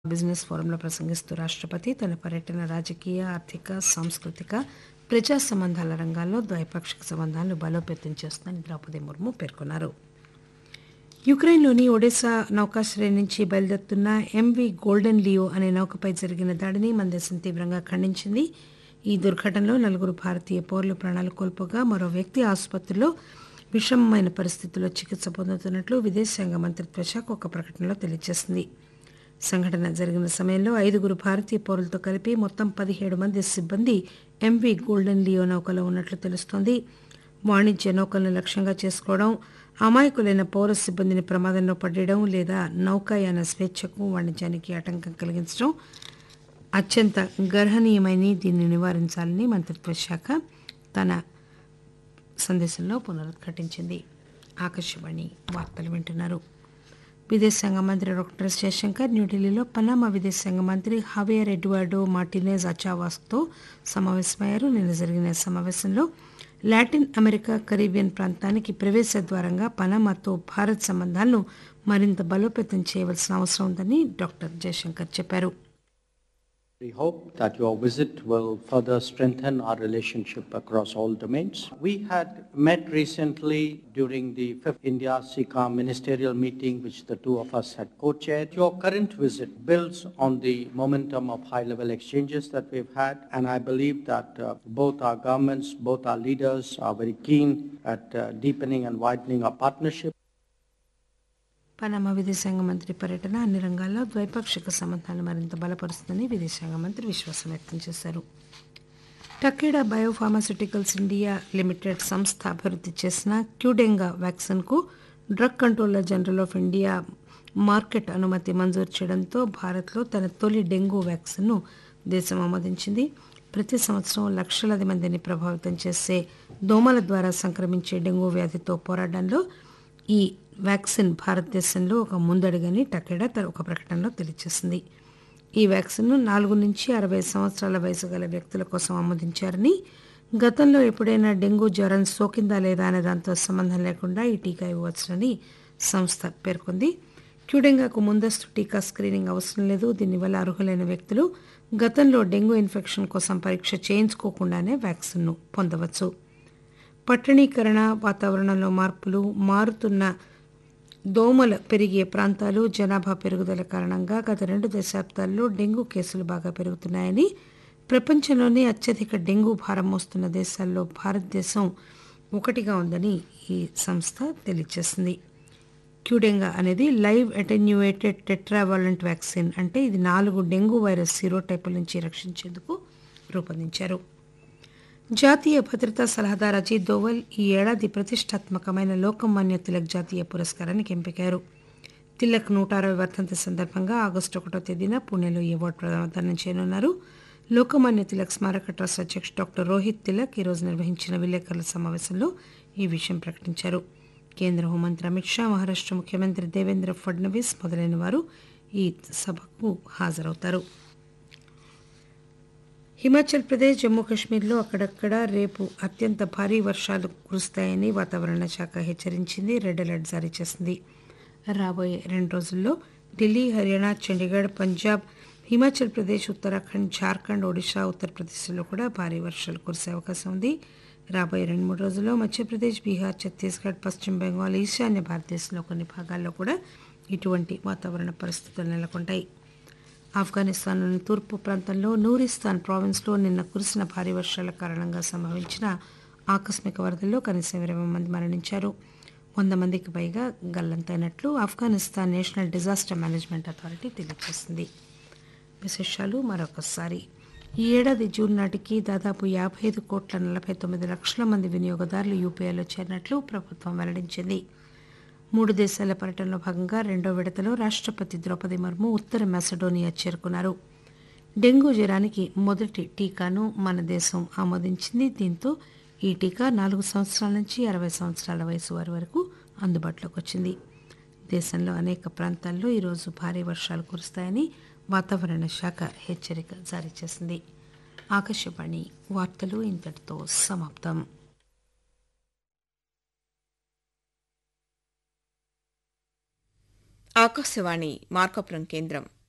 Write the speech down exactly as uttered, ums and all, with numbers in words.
Business ఫోరంలో ప్రసంగిస్తూ రాష్ట్రపతి తన పర్యటన రాజకీయ, ఆర్థిక, సాంస్కృతిక, ప్రజా సంబంధాల రంగాల్లో ద్వైపాక్షిక సంబంధాలను బలోపేతం చేస్తుందని ద్రౌపది ముర్ము పేర్కొన్నారు. యుక్రెయిన్లోని ఒడెసా నౌకాశ్రయం నుంచి బయలుదేరుతున్న ఎంవీ గోల్డెన్ లియో అనే నౌకపై జరిగిన దాడిని మన దేశం తీవ్రంగా ఖండించింది. ఈ దుర్ఘటనలో నలుగురు భారతీయ పౌరులు ప్రాణాలు కోల్పోగా మరో వ్యక్తి ఆసుపత్రిలో విషమమైన పరిస్థితుల్లో చికిత్స పొందుతున్నట్లు విదేశాంగ మంత్రిత్వ శాఖ ఒక ప్రకటనలో తెలియజేసింది. సంఘటన జరిగిన సమయంలో ఐదుగురు భారతీయ పౌరులతో కలిపి మొత్తం పదిహేడు మంది సిబ్బంది ఎంవీ గోల్డెన్ లియో నౌకలో ఉన్నట్లు తెలుస్తోంది. వాణిజ్య నౌకలను లక్ష్యంగా చేసుకోవడం, అమాయకులైన పౌర సిబ్బందిని ప్రమాదంలో పడేయడం లేదా నౌకాయాన స్వేచ్ఛకు, వాణిజ్యానికి ఆటంకం కలిగించడం అత్యంత గర్హనీయమని దీన్ని నివారించాలని మంత్రిత్వ శాఖ తన సందేశంలో పునరుద్ఘాటించింది. ఆకాశవాణి వార్తలు వింటున్నారు. విదేశాంగ మంత్రి డాక్టర్ ఎస్ జయశంకర్ న్యూఢిల్లీలో పనామా విదేశాంగ మంత్రి హవేర్ ఎడ్వార్డో మార్టినేజ్ అచావాస్తో సమావేశమయ్యారు. నిన్న జరిగిన సమావేశంలో లాటిన్ అమెరికా, కరీబియన్ ప్రాంతానికి ప్రవేశ ద్వారంగా పనామాతో భారత్ సంబంధాలను మరింత బలోపేతం చేయవలసిన అవసరం ఉందని డాక్టర్ జయశంకర్ చెప్పారు. We hope that your visit will further strengthen our relationship across all domains. We had met recently during the fifth India-SICA ministerial meeting, which the two of us had co-chaired. Your current visit builds on the momentum of high-level exchanges that we've had, and I believe that uh, both our governments, both our leaders are very keen at uh, deepening and widening our partnership. Panama విదేశాంగ మంత్రి పర్యటన అన్ని రంగాల్లో ద్వైపాక్షిక సంబంధాలు మరింత బలపరుస్తుందని విదేశాంగ మంత్రి విశ్వాసం వ్యక్తం చేశారు. టకేడా బయోఫార్మాస్యూటికల్స్ ఇండియా లిమిటెడ్ సంస్థ అభివృద్ధి చేసిన క్యూడెంగా వ్యాక్సిన్కు drug controller general of India market అనుమతి మంజూరు చేయడంతో భారత్లో తన తొలి డెంగూ వ్యాక్సిన్ను దేశం ఆమోదించింది. ప్రతి సంవత్సరం లక్షలాది మందిని ప్రభావితం చేసే దోమల ద్వారా సంక్రమించే డెంగూ వ్యాధితో పోరాటంలో ఈ వ్యాక్సిన్ భారతదేశంలో ఒక ముందడుగని టకేడా తన ఒక ప్రకటనలో తెలియజేసింది. ఈ వ్యాక్సిన్ను నాలుగు నుంచి అరవై సంవత్సరాల వయసు గల వ్యక్తుల కోసం ఆమోదించారని, గతంలో ఎప్పుడైనా డెంగూ జ్వరం సోకిందా లేదా అనే దాంతో సంబంధం లేకుండా ఈ టీకా ఇవ్వవచ్చునని సంస్థ పేర్కొంది. క్యూడెంగాకు ముందస్తు టీకా స్క్రీనింగ్ అవసరం లేదు. దీనివల్ల అర్హులైన వ్యక్తులు గతంలో డెంగూ ఇన్ఫెక్షన్ కోసం పరీక్ష చేయించుకోకుండానే వ్యాక్సిన్ను పొందవచ్చు. పట్టణీకరణ, వాతావరణంలో మార్పులు, మారుతున్న దోమల పెరిగే ప్రాంతాలు, జనాభా పెరుగుదల కారణంగా గత రెండు దశాబ్దాల్లో డెంగూ కేసులు బాగా పెరుగుతున్నాయని, ప్రపంచంలోనే అత్యధిక డెంగూ భారం మోస్తున్న దేశాల్లో భారతదేశం ఒకటిగా ఉందని ఈ సంస్థ తెలియజేసింది. క్యూడెంగా అనేది లైవ్ అటెన్యూయేటెడ్ టెట్రావాలెంట్ వ్యాక్సిన్, అంటే ఇది నాలుగు డెంగూ వైరస్ సీరోటైపుల నుంచి రక్షించేందుకు రూపొందించారు. జాతీయ భద్రతా సలహాదారు అజిత్ దోవల్ ఈ ఏడాది ప్రతిష్టాత్మకమైన లోకమాన్య తిలక్ జాతీయ పురస్కారానికి ఎంపికయ్యారు. తిలక్ నూట అరవై వర్ధంతి సందర్భంగా ఆగస్టు ఒకటో తేదీన పూణేలో ఈ అవార్డు ప్రదానం చేయనున్నారు. లోకమాన్య తిలక్ స్మారక ట్రస్ట్ అధ్యక్షుడు డాక్టర్ రోహిత్ తిలక్ ఈరోజు నిర్వహించిన విలేకరుల సమావేశంలో ఈ విషయం ప్రకటించారు. కేంద్ర హోంమంత్రి అమిత్ షా, మహారాష్ట్ర ముఖ్యమంత్రి దేవేంద్ర ఫడ్నవీస్ మొదలైన వారు ఈ సభకు హాజరవుతారు. హిమాచల్ ప్రదేశ్, జమ్మూ కాశ్మీర్లో అక్కడక్కడ రేపు అత్యంత భారీ వర్షాలు కురుస్తాయని వాతావరణ శాఖ హెచ్చరించింది. రెడ్ అలర్ట్ జారీ చేసింది. రాబోయే రెండు రోజుల్లో ఢిల్లీ, హర్యానా, చండీగఢ్, పంజాబ్, హిమాచల్ ప్రదేశ్, ఉత్తరాఖండ్, జార్ఖండ్, ఒడిషా, ఉత్తరప్రదేశ్లో కూడా భారీ వర్షాలు కురిసే అవకాశం ఉంది. రాబోయే రెండు మూడు రోజుల్లో మధ్యప్రదేశ్, బీహార్, ఛత్తీస్గఢ్, పశ్చిమ బెంగాల్, ఈశాన్య భారతదేశంలో కొన్ని భాగాల్లో కూడా ఇటువంటి వాతావరణ పరిస్థితులు నెలకొంటాయి. ఆఫ్ఘనిస్తాన్లోని తూర్పు ప్రాంతంలో నూరిస్తాన్ ప్రావిన్స్లో నిన్న కురిసిన భారీ వర్షాల కారణంగా సంభవించిన ఆకస్మిక వరదల్లో కనీసం ఇరవై మంది మరణించారు. వంద మందికి పైగా గల్లంతైనట్లు Afghanistan national disaster management authority తెలియజేసింది. విశేషాలు మరొకసారి. ఈ ఏడాది జూన్ నాటికి దాదాపు యాభై ఐదు కోట్ల నలభై తొమ్మిది లక్షల మంది వినియోగదారులు యూపీఐలో చేరినట్లు ప్రభుత్వం వెల్లడించింది. మూడు దేశాల పర్యటనలో భాగంగా రెండో విడతలో రాష్ట్రపతి ద్రౌపది ముర్ము ఉత్తర మాసిడోనియా చేరుకున్నారు. డెంగూ జ్వరానికి మొదటి టీకాను మన దేశం ఆమోదించింది. దీంతో ఈ టీకా నాలుగు సంవత్సరాల నుంచి అరవై సంవత్సరాల వయసు వారి వరకు అందుబాటులోకి వచ్చింది. దేశంలో అనేక ప్రాంతాల్లో ఈరోజు భారీ వర్షాలు కురుస్తాయని వాతావరణ శాఖ హెచ్చరిక జారీ చేసింది. ఆకాశవాణి వార్తలు ఇంతటితో సమాప్తం. ఆకాశవాణి మార్కాపురం కేంద్రం.